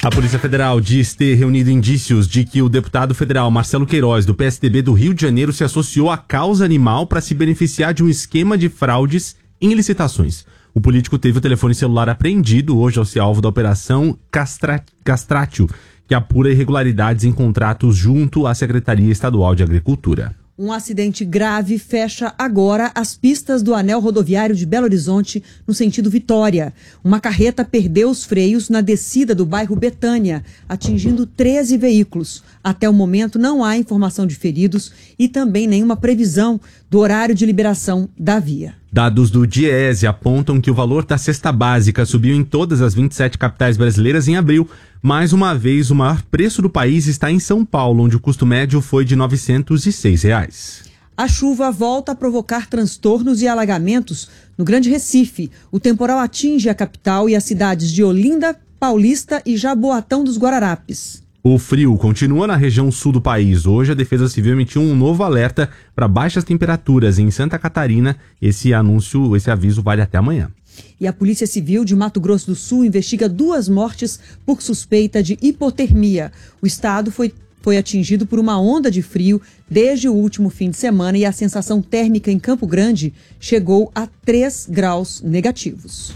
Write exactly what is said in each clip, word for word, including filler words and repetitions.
A Polícia Federal diz ter reunido indícios de que o deputado federal Marcelo Queiroz, do P S D B do Rio de Janeiro, se associou à causa animal para se beneficiar de um esquema de fraudes em licitações. O político teve o telefone celular apreendido hoje ao ser alvo da Operação Castra... Castrátil, que apura irregularidades em contratos junto à Secretaria Estadual de Agricultura. Um acidente grave fecha agora as pistas do anel rodoviário de Belo Horizonte no sentido Vitória. Uma carreta perdeu os freios na descida do bairro Betânia, atingindo treze veículos. Até o momento não há informação de feridos e também nenhuma previsão do horário de liberação da via. Dados do Diese apontam que o valor da cesta básica subiu em todas as vinte e sete capitais brasileiras em abril. Mais uma vez, o maior preço do país está em São Paulo, onde o custo médio foi de novecentos e seis reais. A chuva volta a provocar transtornos e alagamentos no Grande Recife. O temporal atinge a capital e as cidades de Olinda, Paulista e Jaboatão dos Guararapes. O frio continua na região sul do país. Hoje a Defesa Civil emitiu um novo alerta para baixas temperaturas em Santa Catarina. Esse anúncio, esse aviso vale até amanhã. E a Polícia Civil de Mato Grosso do Sul investiga duas mortes por suspeita de hipotermia. O estado foi, foi atingido por uma onda de frio desde o último fim de semana e a sensação térmica em Campo Grande chegou a três graus negativos.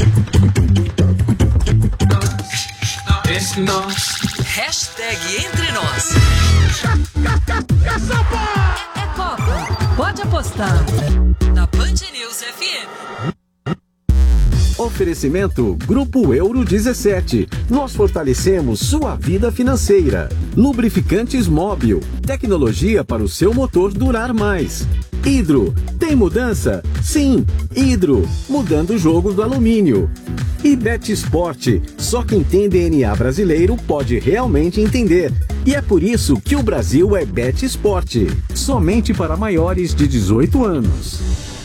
Hashtag Entre Nós. É, é Copa. Pode apostar. Na Band News F M. Oferecimento Grupo Euro dezessete. Nós fortalecemos sua vida financeira. Lubrificantes Móbil. Tecnologia para o seu motor durar mais. Hidro. Tem mudança? Sim. Hidro. Mudando o jogo do alumínio. E Betsport. Só quem tem D N A brasileiro pode realmente entender. E é por isso que o Brasil é Betsport. Somente para maiores de dezoito anos.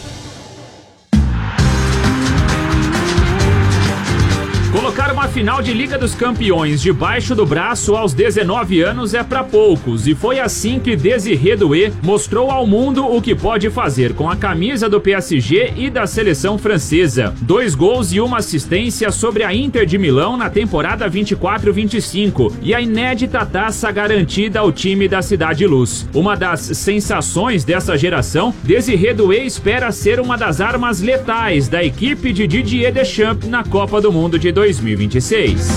Colocar uma final de Liga dos Campeões debaixo do braço aos dezenove anos é pra poucos, e foi assim que Désiré Doué mostrou ao mundo o que pode fazer com a camisa do P S G e da seleção francesa. Dois gols e uma assistência sobre a Inter de Milão na temporada vinte e quatro vinte e cinco e a inédita taça garantida ao time da Cidade Luz. Uma das sensações dessa geração, Désiré Doué espera ser uma das armas letais da equipe de Didier Deschamps na Copa do Mundo de dois mil e vinte e seis.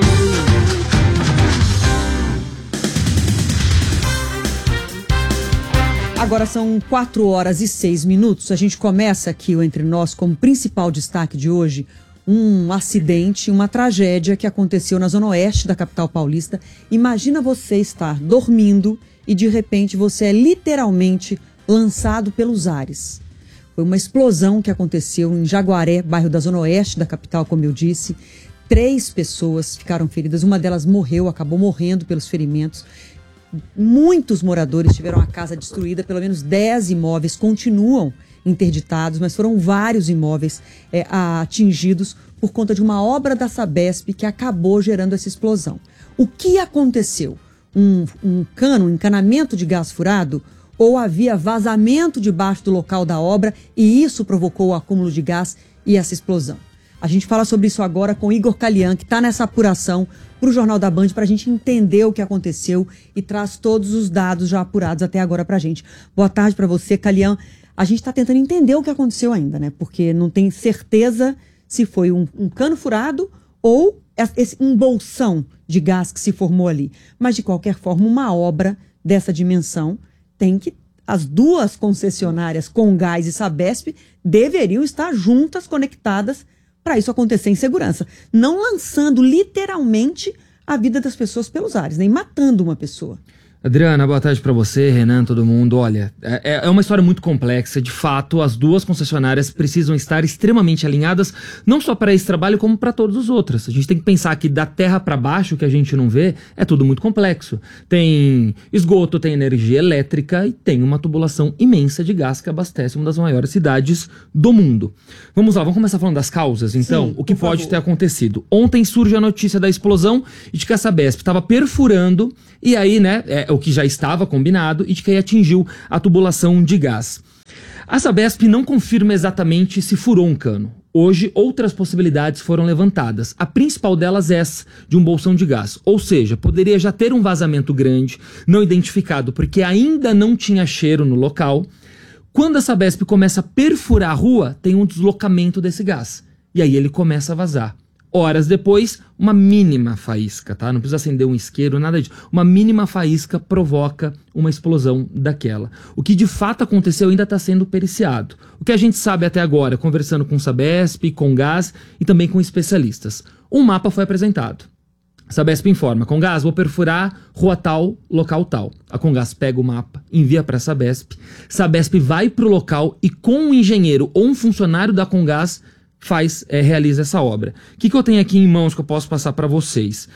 Agora são quatro horas e seis minutos. A gente começa aqui o Entre Nós como principal destaque de hoje, um acidente, uma tragédia que aconteceu na zona oeste da capital paulista. Imagina você estar dormindo e de repente você é literalmente lançado pelos ares. Foi uma explosão que aconteceu em Jaguaré, bairro da zona oeste da capital, como eu disse. Três pessoas ficaram feridas, uma delas morreu, acabou morrendo pelos ferimentos. Muitos moradores tiveram a casa destruída, pelo menos dez imóveis continuam interditados, mas foram vários imóveis é, atingidos por conta de uma obra da Sabesp que acabou gerando essa explosão. O que aconteceu? Um, um cano, um encanamento de gás furado? Ou havia vazamento debaixo do local da obra e isso provocou o acúmulo de gás e essa explosão? A gente fala sobre isso agora com Igor Calian, que está nessa apuração para o Jornal da Band, para a gente entender o que aconteceu e traz todos os dados já apurados até agora para a gente. Boa tarde para você, Calian. A gente está tentando entender o que aconteceu ainda, né? Porque não tem certeza se foi um, um cano furado ou esse, um bolsão de gás que se formou ali. Mas, de qualquer forma, uma obra dessa dimensão tem que... As duas concessionárias, Comgás e Sabesp, deveriam estar juntas, conectadas, para isso acontecer em segurança. Não lançando literalmente a vida das pessoas pelos ares, nem matando uma pessoa. Adriana, boa tarde pra você, Renan, todo mundo. Olha, é, é uma história muito complexa. De fato, as duas concessionárias precisam estar extremamente alinhadas, não só para esse trabalho, como para todos os outros. A gente tem que pensar que da terra para baixo, que a gente não vê, é tudo muito complexo. Tem esgoto, tem energia elétrica e tem uma tubulação imensa de gás que abastece uma das maiores cidades do mundo. Vamos lá, vamos começar falando das causas, então. Sim, o que pode favor. ter acontecido? Ontem surge a notícia da explosão e de que a Sabesp estava perfurando, e aí, né, é, o que já estava combinado, e de que aí atingiu a tubulação de gás. A Sabesp não confirma exatamente se furou um cano. Hoje, outras possibilidades foram levantadas. A principal delas é essa, de um bolsão de gás. Ou seja, poderia já ter um vazamento grande, não identificado, porque ainda não tinha cheiro no local. Quando a Sabesp começa a perfurar a rua, tem um deslocamento desse gás. E aí ele começa a vazar. Horas depois, uma mínima faísca, tá? Não precisa acender um isqueiro, nada disso. Uma mínima faísca provoca uma explosão daquela. O que de fato aconteceu ainda está sendo periciado. O que a gente sabe até agora, conversando com Sabesp, com Gás e também com especialistas. Um mapa foi apresentado. A Sabesp informa, Comgás, vou perfurar rua tal, local tal. A Comgás pega o mapa, envia para a Sabesp. Sabesp vai para o local e com um engenheiro ou um funcionário da Comgás faz, é, realiza essa obra. O que, que eu tenho aqui em mãos que eu posso passar para vocês?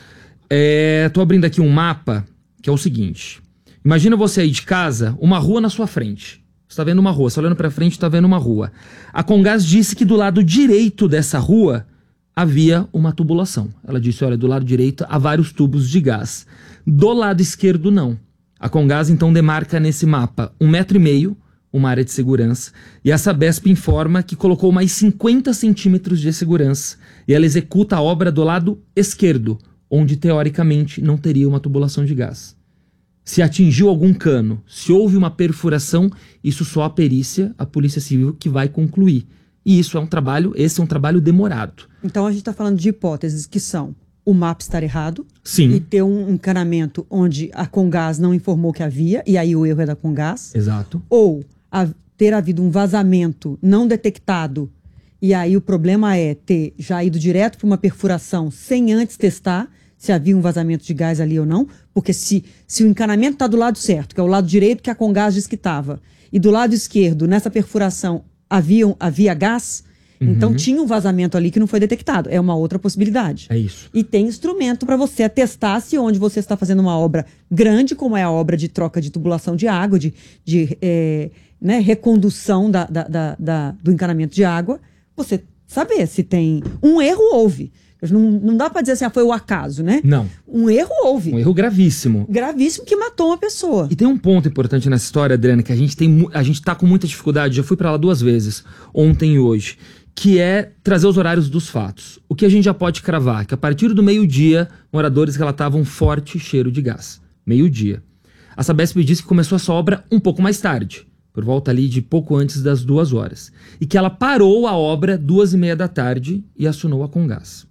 Estou abrindo aqui um mapa que é o seguinte. Imagina você aí de casa, uma rua na sua frente. Você está vendo uma rua, você olhando para frente está vendo uma rua. A Comgás disse que do lado direito dessa rua havia uma tubulação. Ela disse, olha, do lado direito há vários tubos de gás. Do lado esquerdo, não. A Comgás, então, demarca nesse mapa um metro e meio, uma área de segurança, e a Sabesp informa que colocou mais cinquenta centímetros de segurança, e ela executa a obra do lado esquerdo, onde, teoricamente, não teria uma tubulação de gás. Se atingiu algum cano, se houve uma perfuração, isso só a perícia, a Polícia Civil, que vai concluir. E isso é um trabalho, esse é um trabalho demorado. Então a gente está falando de hipóteses que são o mapa estar errado. Sim. E ter um encanamento onde a Comgás não informou que havia, e aí o erro é da Comgás. Exato. Ou a, ter havido um vazamento não detectado, e aí o problema é ter já ido direto para uma perfuração sem antes testar se havia um vazamento de gás ali ou não, porque se, se o encanamento está do lado certo, que é o lado direito que a Comgás diz que estava, e do lado esquerdo, nessa perfuração, havia, havia gás, uhum. Então tinha um vazamento ali que não foi detectado. É uma outra possibilidade. É isso. E tem instrumento para você atestar se onde você está fazendo uma obra grande, como é a obra de troca de tubulação de água, de, de é, né, recondução da, da, da, da, do encanamento de água, você saber se tem um erro, houve. Não, não dá para dizer assim, ah, foi o acaso, né? Não. Um erro houve. Um erro gravíssimo. Gravíssimo que matou uma pessoa. E tem um ponto importante nessa história, Adriana, que a gente, tem, a gente tá com muita dificuldade, já fui para lá duas vezes, ontem e hoje, que é trazer os horários dos fatos. O que a gente já pode cravar, que a partir do meio-dia, moradores relatavam forte cheiro de gás. Meio-dia. A Sabesp disse que começou essa obra um pouco mais tarde, por volta ali de pouco antes das duas horas. E que ela parou a obra duas e meia da tarde e acionou a Comgás.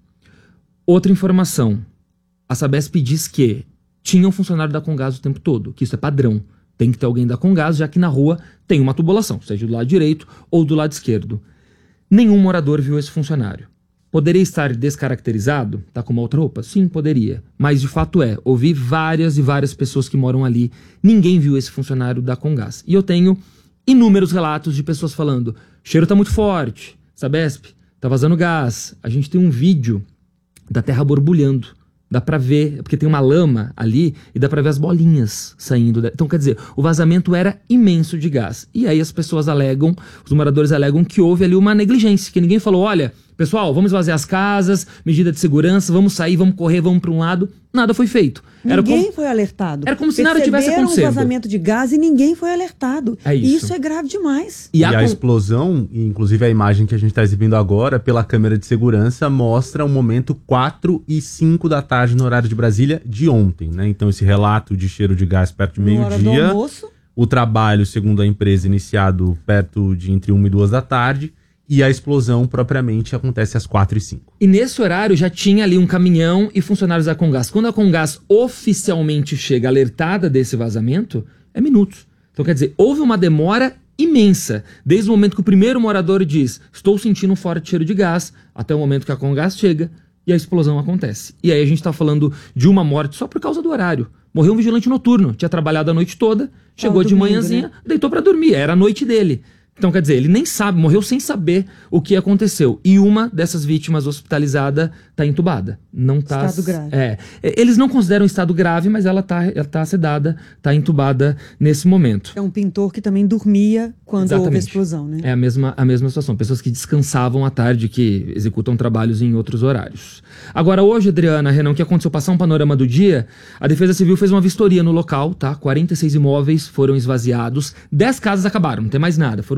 Outra informação, a Sabesp diz que tinha um funcionário da Comgás o tempo todo, que isso é padrão. Tem que ter alguém da Comgás, já que na rua tem uma tubulação, seja do lado direito ou do lado esquerdo. Nenhum morador viu esse funcionário. Poderia estar descaracterizado? Tá com uma outra roupa? Sim, poderia. Mas de fato é, ouvi várias e várias pessoas que moram ali, ninguém viu esse funcionário da Comgás. E eu tenho inúmeros relatos de pessoas falando, cheiro tá muito forte, Sabesp, tá vazando gás. A gente tem um vídeo da terra borbulhando. Dá pra ver, porque tem uma lama ali e dá pra ver as bolinhas saindo. Então, quer dizer, o vazamento era imenso de gás. E aí as pessoas alegam, os moradores alegam que houve ali uma negligência, que ninguém falou, olha, pessoal, vamos esvaziar as casas, medida de segurança, vamos sair, vamos correr, vamos pra um lado. Nada foi feito. Era ninguém como... foi alertado. Era como se nada tivesse acontecido. Um vazamento de gás e ninguém foi alertado. É isso. E isso é grave demais. E, e a, a explosão, inclusive a imagem que a gente está exibindo agora, pela câmera de segurança, mostra o momento quatro e cinco da tarde no horário de Brasília de ontem, né? Então esse relato de cheiro de gás perto de meio-dia. O trabalho, segundo a empresa, iniciado perto de entre uma e duas da tarde. E a explosão propriamente acontece às quatro e cinco. E nesse horário já tinha ali um caminhão e funcionários da Comgás. Quando a Comgás oficialmente chega alertada desse vazamento, é minutos. Então quer dizer, houve uma demora imensa. Desde o momento que o primeiro morador diz, estou sentindo um forte cheiro de gás, até o momento que a Comgás chega e a explosão acontece. E aí a gente está falando de uma morte só por causa do horário. Morreu um vigilante noturno, tinha trabalhado a noite toda, chegou de manhãzinha, né? Deitou para dormir, era a noite dele. Então, quer dizer, ele nem sabe, morreu sem saber o que aconteceu. E uma dessas vítimas hospitalizada está entubada. Não tá, estado grave. É, eles não consideram estado grave, mas ela está ela tá sedada, está entubada nesse momento. É um pintor que também dormia quando Exatamente. Houve a explosão, né? É a mesma, a mesma situação. Pessoas que descansavam à tarde, que executam trabalhos em outros horários. Agora, hoje, Adriana, Renan, o que aconteceu? Passar um panorama do dia, a Defesa Civil fez uma vistoria no local, tá? quarenta e seis imóveis foram esvaziados, dez casas acabaram, não tem mais nada. Foram